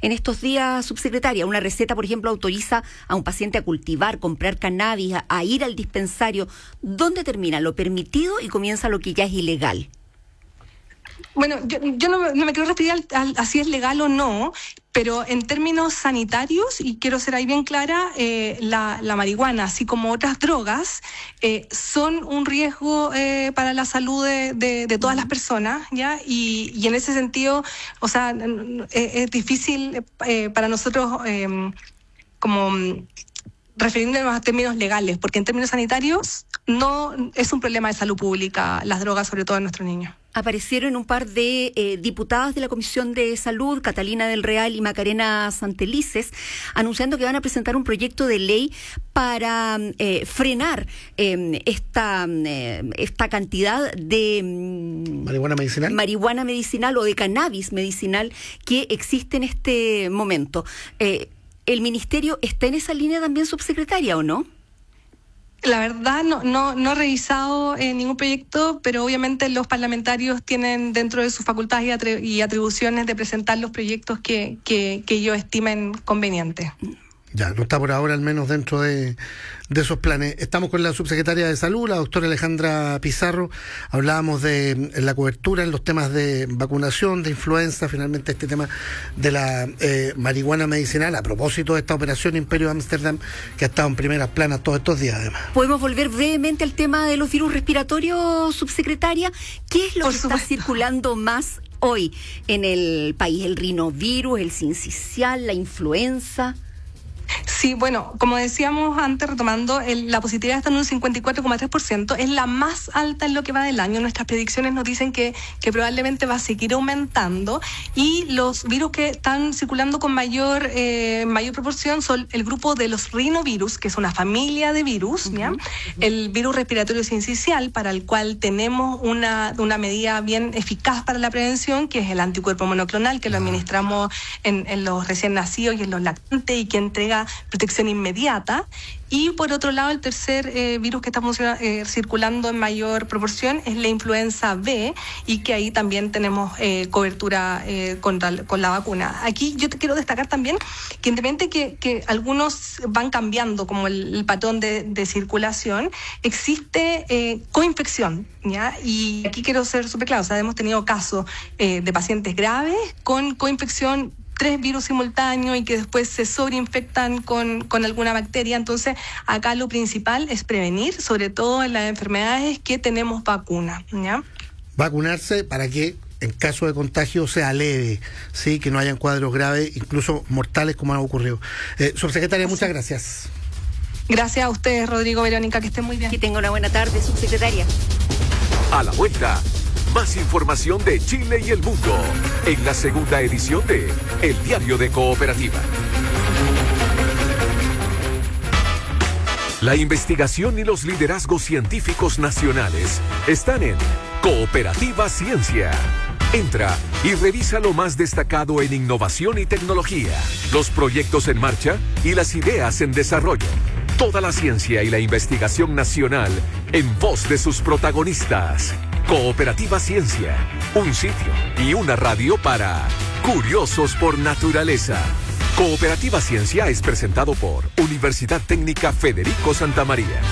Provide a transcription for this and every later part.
en estos días, subsecretaria? Una receta, por ejemplo, autoriza a un paciente a cultivar, comprar cannabis, a ir al dispensario. ¿Dónde termina lo permitido y comienza lo que ya es ilegal? Bueno, yo no me quiero referir a si es legal o no, pero en términos sanitarios, y quiero ser ahí bien clara, la marihuana, así como otras drogas, son un riesgo para la salud de todas las personas, ¿ya? Y en ese sentido, o sea, es difícil para nosotros como referirnos a términos legales, porque en términos sanitarios no es un problema de salud pública las drogas, sobre todo en nuestros niños. Aparecieron un par de diputadas de la Comisión de Salud, Catalina del Real y Macarena Santelices, anunciando que van a presentar un proyecto de ley para frenar esta cantidad de marihuana medicinal o de cannabis medicinal que existe en este momento. ¿El Ministerio está en esa línea también, subsecretaria, o no? La verdad no he revisado ningún proyecto, pero obviamente los parlamentarios tienen dentro de sus facultades y atribuciones de presentar los proyectos que ellos estimen convenientes. Ya, no está por ahora, al menos dentro de esos planes. Estamos con la subsecretaria de Salud, la doctora Alejandra Pizarro. Hablábamos de la cobertura en los temas de vacunación, de influenza, finalmente este tema de la marihuana medicinal, a propósito de esta operación Imperio de Ámsterdam, que ha estado en primeras planas todos estos días, además. ¿Podemos volver brevemente al tema de los virus respiratorios, subsecretaria? ¿Qué es lo que está circulando más hoy en el país? ¿El rinovirus, el sincicial, la influenza? Sí, bueno, como decíamos antes, retomando, la positividad está en un 54,3%, es la más alta en lo que va del año. Nuestras predicciones nos dicen que probablemente va a seguir aumentando, y los virus que están circulando con mayor proporción son el grupo de los rinovirus, que es una familia de virus, ¿ya? El virus respiratorio sincicial, para el cual tenemos una medida bien eficaz para la prevención, que es el anticuerpo monoclonal, que lo administramos en los recién nacidos y en los lactantes, y que entrega protección inmediata. Y por otro lado, el tercer virus que está circulando en mayor proporción es la influenza B, y que ahí también tenemos cobertura con la vacuna. Aquí yo te quiero destacar también que independientemente que algunos van cambiando como el patrón de circulación, existe coinfección, ¿ya? Y aquí quiero ser súper claro, o sea, hemos tenido casos de pacientes graves con coinfección, 3 virus simultáneos, y que después se sobreinfectan con alguna bacteria. Entonces, acá lo principal es prevenir, sobre todo en las enfermedades que tenemos vacuna, ¿ya? Vacunarse para que en caso de contagio sea leve, sí, que no hayan cuadros graves, incluso mortales, como ha ocurrido. Subsecretaria, muchas gracias. Gracias a ustedes, Rodrigo, Verónica, que estén muy bien. Que tenga una buena tarde, subsecretaria. A la vuelta, más información de Chile y el mundo en la segunda edición de El Diario de Cooperativa. La investigación y los liderazgos científicos nacionales están en Cooperativa Ciencia. Entra y revisa lo más destacado en innovación y tecnología, los proyectos en marcha y las ideas en desarrollo. Toda la ciencia y la investigación nacional en voz de sus protagonistas. Cooperativa Ciencia, un sitio y una radio para curiosos por naturaleza. Cooperativa Ciencia es presentado por Universidad Técnica Federico Santa María.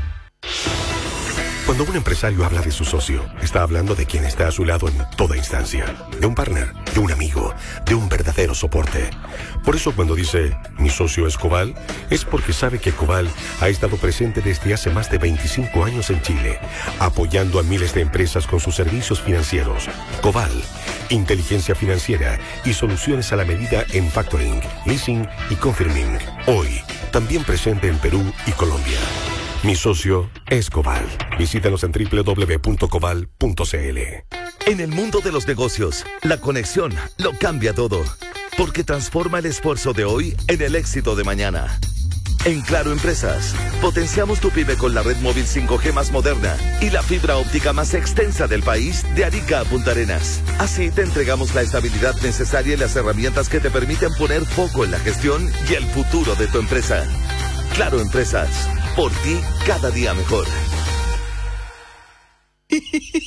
Cuando un empresario habla de su socio, está hablando de quien está a su lado en toda instancia. De un partner, de un amigo, de un verdadero soporte. Por eso cuando dice, mi socio es Coval, es porque sabe que Coval ha estado presente desde hace más de 25 años en Chile, apoyando a miles de empresas con sus servicios financieros. Coval, inteligencia financiera y soluciones a la medida en factoring, leasing y confirming. Hoy, también presente en Perú y Colombia. Mi socio es Coval. Visítanos en www.coval.cl. En el mundo de los negocios, la conexión lo cambia todo, porque transforma el esfuerzo de hoy en el éxito de mañana. En Claro Empresas, potenciamos tu pyme con la red móvil 5G más moderna y la fibra óptica más extensa del país, de Arica a Punta Arenas. Así te entregamos la estabilidad necesaria y las herramientas que te permiten poner foco en la gestión y el futuro de tu empresa. Claro Empresas, por ti cada día mejor.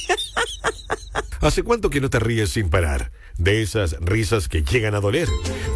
¿Hace cuánto que no te ríes sin parar? De esas risas que llegan a doler.